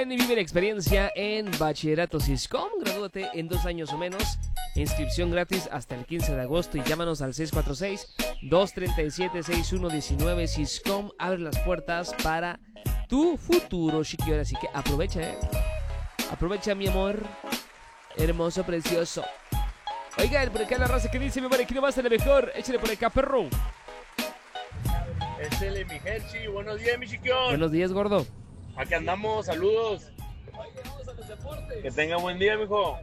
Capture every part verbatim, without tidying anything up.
Y vive la experiencia en Bachillerato Siscom. Gradúate en dos años o menos. Inscripción gratis hasta el quince de agosto y llámanos al seis cuatro seis, dos tres siete, seis uno uno nueve. Siscom abre las puertas para tu futuro, chiquillo. Así que aprovecha, eh. Aprovecha, mi amor. Hermoso, precioso. Oigan, por acá la raza que dice, mi amor, aquí nomás es la mejor. Échale por acá, perro. Échale, mi Hershey. Buenos días, mi chiquión. Buenos días, gordo. Aquí andamos, saludos. Que tenga buen día, mijo.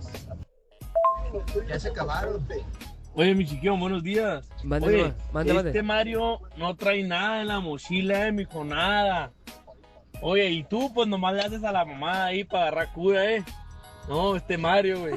Ya se acabaron. Oye, mi chiquión, buenos días. Mande, Oye, no, mande, este mande. Mario no trae nada en la mochila, eh, mijo, nada. Oye, y tú, pues nomás le haces a la mamá ahí para agarrar cura, eh. No, este Mario, güey.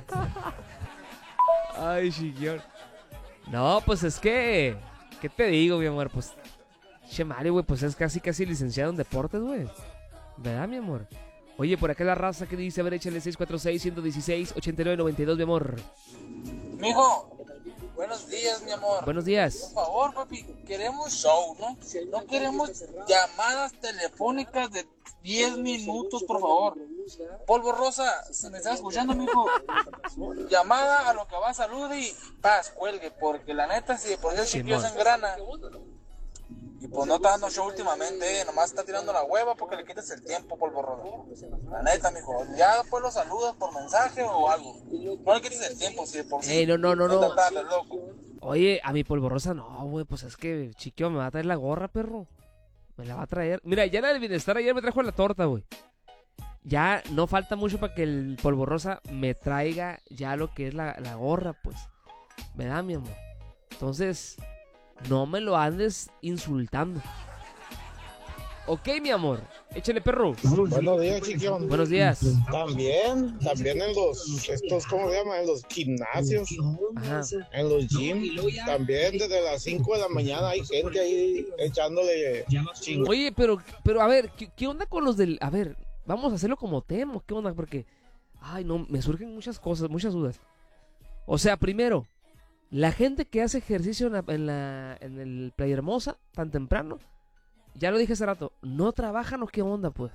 Ay, chiquillo. No, pues es que... ¿Qué te digo, mi amor? Pues... Che, Mario, güey, pues es casi, casi licenciado en deportes, güey. ¿Verdad, mi amor? Oye, por acá la raza que dice, a ver, échale seis cuatro seis, uno uno seis, ocho nueve nueve dos, mi amor. Mijo, buenos días, mi amor. Buenos días. Por favor, papi, queremos show, ¿no? No queremos llamadas telefónicas de diez minutos, por favor. Polvo Rosa, si me estás escuchando, mijo, llamada a lo que va, salude y paz, cuelgue, porque la neta, si por Dios chiquillo se engrana. Y pues no está dando show últimamente, eh, nomás está tirando la hueva porque le quitas el tiempo, Polvo Rosa. La neta, mijo, ya después lo saludas por mensaje o algo. No le quites el tiempo, si de por sí. Ey, no, no, no, no. Está tan loco. Oye, a mi polvorosa no, güey, pues es que chiquillo me va a traer la gorra, perro. Me la va a traer. Mira, ya la del bienestar ayer me trajo la torta, güey. Ya no falta mucho para que el polvorosa me traiga ya lo que es la, la gorra, pues. ¿Verdad, mi amor? Entonces, no me lo andes insultando. Ok, mi amor. Échale, perro. Buenos días, chiquión. Buenos días. También, también en los, estos, ¿cómo se llama? En los gimnasios. Ajá. En los gyms. También desde las cinco de la mañana hay gente ahí echándole chingos. Oye, pero, pero a ver, ¿qué, ¿qué onda con los del...? A ver, vamos a hacerlo como temo. ¿Qué onda? Porque, ay, no, me surgen muchas cosas, muchas dudas. O sea, primero, la gente que hace ejercicio en, la, en, la, en el Playa Hermosa tan temprano, ya lo dije hace rato, ¿no trabajan o qué onda, pues?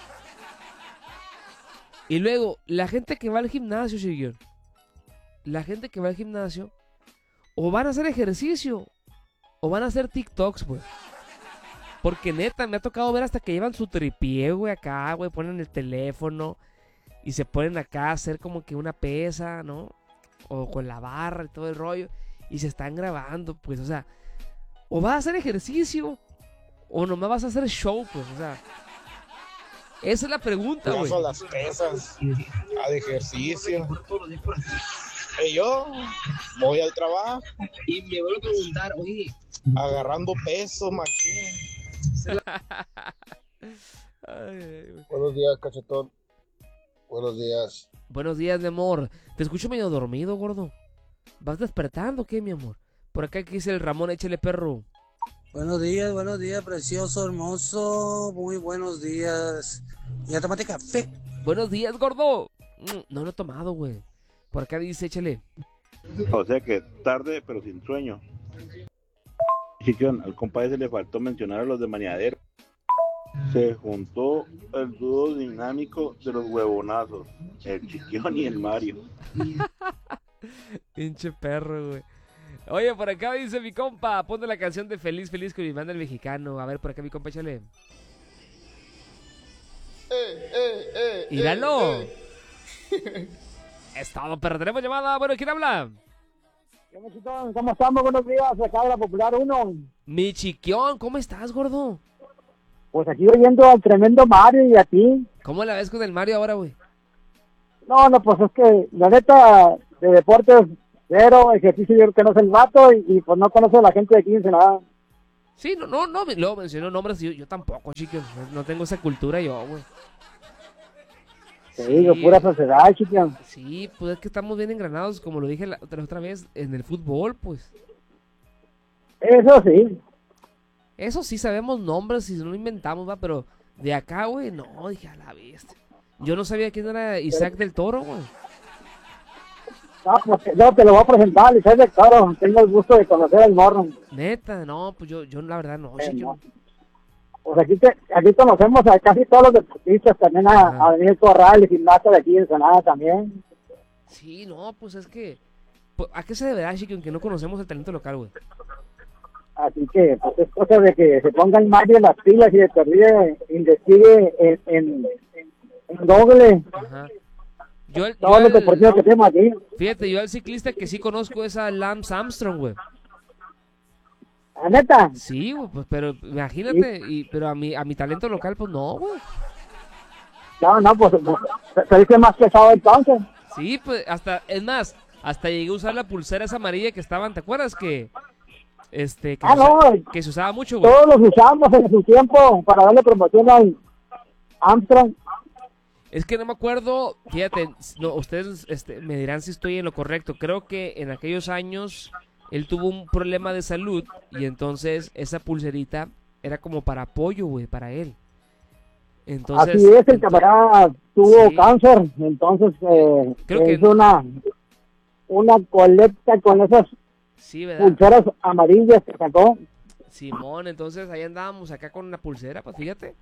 Y luego, la gente que va al gimnasio, chiquillo, la gente que va al gimnasio, o van a hacer ejercicio, o van a hacer TikToks, pues. Porque neta, me ha tocado ver hasta que llevan su tripié, güey, acá, güey, ponen el teléfono y se ponen acá a hacer como que una pesa, ¿no? O con la barra y todo el rollo, y se están grabando, pues, o sea, o vas a hacer ejercicio, o nomás vas a hacer show, pues, o sea, esa es la pregunta, güey. Paso a las pesas, al ejercicio. Y yo voy al trabajo. Y me vuelvo a preguntar, oye, agarrando peso, maquín. Buenos días, cachetón. Buenos días. Buenos días, mi amor. Te escucho medio dormido, gordo. ¿Vas despertando o qué, mi amor? Por acá que dice el Ramón, échale, perro. Buenos días, buenos días, precioso, hermoso. Muy buenos días. ¿Ya tomaste café? Buenos días, gordo. Mm, no lo he tomado, güey. Por acá dice, échale. O sea que tarde, pero sin sueño. Chiquión, al compadre se le faltó mencionar a los de Mañadero. Se juntó el dúo dinámico de los huevonazos, el Chiquión y el Mario. Pinche perro, güey. Oye, por acá dice mi compa, ponte la canción de Feliz, Feliz que me manda el mexicano. A ver, por acá mi compa, échale. Eh, eh, eh, ¡Míralo! eh, eh. Es todo, pero tenemos llamada. Bueno, ¿quién habla? ¿Cómo estamos? Buenos días, acá de la Popular uno. Mi Chiquión, ¿cómo estás, gordo? Pues aquí oyendo al tremendo Mario y a ti. ¿Cómo la ves con el Mario ahora, güey? No, no, pues es que la neta de deportes cero, ejercicio yo creo que no es el vato y, y pues no conoce a la gente de aquí en Ensenada. Sí, no, no, no, luego mencionó nombres y yo, yo tampoco, chicos, no, no tengo esa cultura yo, güey. Te digo, pura sociedad, chiquión. Sí, pues es que estamos bien engranados, como lo dije la otra, otra vez, en el fútbol, pues. Eso sí. Eso sí, sabemos nombres y no lo inventamos, va, pero de acá, güey, no, dije a la bestia. Yo no sabía quién era Isaac del Toro, güey. No, pues yo te lo voy a presentar, Isaac del Toro. Tengo el gusto de conocer al morro. Neta, no, pues yo, yo la verdad no, Eh, chiquión. no. Pues aquí, te, aquí conocemos a casi todos los deportistas, también a, a Daniel Corral, el gimnasta de aquí de Ensenada también. Sí, no, pues es que... pues, ¿a qué se deberá, Chiqui, que no conocemos el talento local, güey? Así que pues es cosa de que se pongan más bien las pilas y de perdida investigue en, en, en Google Ajá. Yo, el- yo todos los el- deportistas que tenemos aquí. Fíjate, yo al ciclista que sí conozco es a Lance Armstrong, güey. ¿La neta? Sí, güey, pues, pero imagínate, y, pero a mi, a mi talento local, pues no, güey. No, no, pues, pues se- se dice más pesado entonces. Sí, pues hasta, es más, hasta llegué a usar la pulsera esa amarilla que estaban, ¿te acuerdas que? Este, que, Ah, se, usa- no, que se usaba mucho, güey. todos los usamos en su tiempo para darle promoción al Armstrong. Es que no me acuerdo, fíjate, no, ustedes este, me dirán si estoy en lo correcto. Creo que en aquellos años él tuvo un problema de salud y entonces esa pulserita era como para apoyo, güey, para él. Entonces, Así es, el ento- camarada tuvo Sí. cáncer, entonces eh, Creo que- hizo una, una colecta con esas sí, ¿verdad? pulseras amarillas que sacó. Simón, entonces ahí andábamos acá con una pulsera, pues fíjate.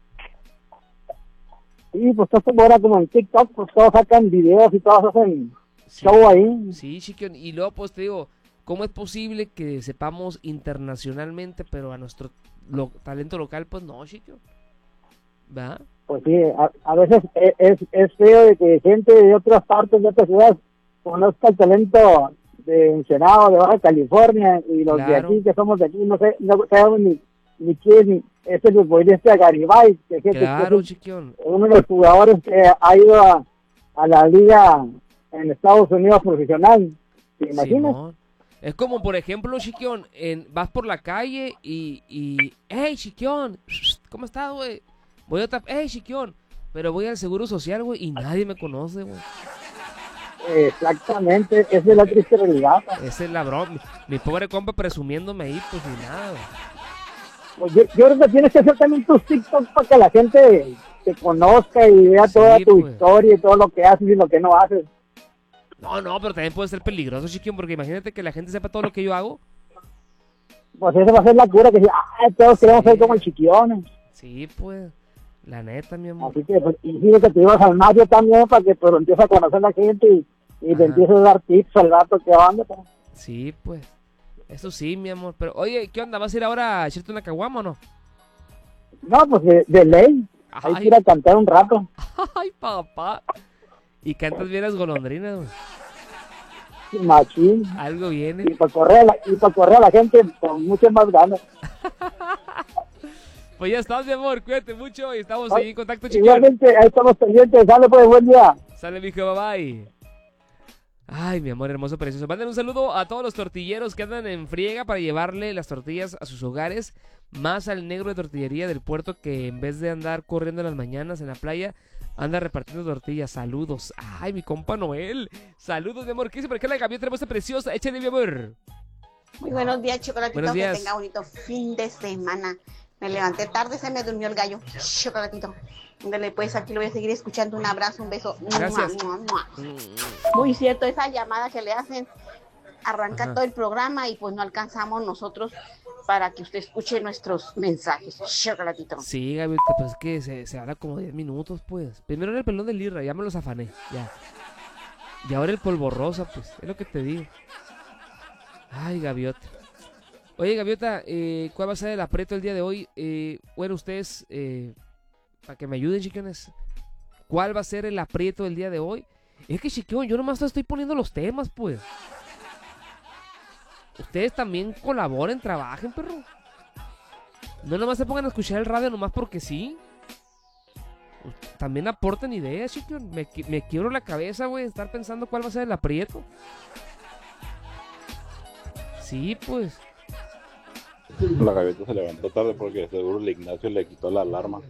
Y pues esto ahora como en TikTok, pues todos sacan videos y todos hacen Sí. show ahí. Sí, Chiquión, y luego pues te digo, ¿cómo es posible que sepamos internacionalmente, pero a nuestro lo- talento local, pues no, Chiquión? ¿Va? Pues sí, a, a veces es, es, es feo de que gente de otras partes de otras ciudades conozca el talento de Ensenada, de Baja California, y los de Claro. aquí que somos de aquí, no sé, no sabemos ni, ni quién, ni ese es el futbolista Garibay, que, que- que Claro, es Chiquión. uno de los jugadores que ha ido a, a la liga en Estados Unidos profesional. ¿Te imaginas? Simón. Es como, por ejemplo, Chiquión, en, vas por la calle y, y hey, Chiquión, ¿cómo estás, güey? Voy a otra, hey, Chiquión, pero voy al Seguro Social, güey, y nadie me conoce, güey. Exactamente, esa es la triste realidad. Esa es la broma. Mi, mi pobre compa presumiéndome ahí, pues ni nada, güey. Pues yo, yo creo que tienes que hacer también tus TikToks para que la gente te conozca y vea Sí, toda tu pues. historia y todo lo que haces y lo que no haces. No, no, pero también puede ser peligroso, Chiquión, porque imagínate que la gente sepa todo lo que yo hago. Pues esa va a ser la cura, que dice, ah, todos queremos ser como el Chiquión. Sí, pues, la neta, mi amor. Así que, pues, y sí, que te ibas al Mario también para que pues empieces a conocer a la gente y, y te Ajá. empieces a dar tips al rato que onda. Pues. Sí, pues. Eso sí, mi amor. Pero, oye, ¿qué onda? ¿Vas a ir ahora a echarte una caguama o no? No, pues de, de ley. Hay que Ay, ir a cantar un rato. ay, papá. Y cantas bien las golondrinas, güey. Machín. Algo viene. Y para correr, a la- y para correr a la gente con muchas más ganas. Pues ya estás, mi amor. Cuídate mucho y estamos ahí en contacto, chiquillo. Igualmente, ahí estamos pendientes. Dale, pues, buen día. Sale, mijo, bye bye. Ay, mi amor hermoso, precioso. Manden un saludo a todos los tortilleros que andan en friega para llevarle las tortillas a sus hogares. Más al negro de tortillería del puerto que en vez de andar corriendo en las mañanas en la playa, anda repartiendo tortillas. Saludos. Ay, mi compa Noel. Saludos, mi amor. ¿Qué dice por acá la gaviota hermosa preciosa? Échale, mi amor. Muy buenos días, Chocolatito. Buenos días. Que tenga bonito fin de semana. Me levanté tarde, se me durmió el gallo. Chocolatito. Ándale, pues aquí lo voy a seguir escuchando. Un abrazo, un beso. Gracias. Mua, mua, mua. Muy cierto, esa llamada que le hacen arranca Ajá. todo el programa y pues no alcanzamos nosotros para que usted escuche nuestros mensajes. Chocolatito. Sí, gaviota, pues es que se, se habla como diez minutos, pues. Primero era el pelón de Lirra, ya me los afané. Ya. Y ahora el polvo rosa, pues. Es lo que te digo. Ay, gaviota. Oye, gaviota, eh, ¿cuál va a ser el aprieto el día de hoy? Eh, bueno, ustedes, eh, para que me ayuden, chiquiones. ¿Cuál va a ser el aprieto del día de hoy? Es que, chiquión, yo nomás estoy poniendo los temas, pues. Ustedes también colaboren, trabajen, perro. No nomás se pongan a escuchar el radio nomás porque sí. También aporten ideas, chiquión. Me, qui- me quiebro la cabeza, güey, estar pensando cuál va a ser el aprieto. Sí, pues. La gaviota se levantó tarde porque seguro el Ignacio le quitó la alarma.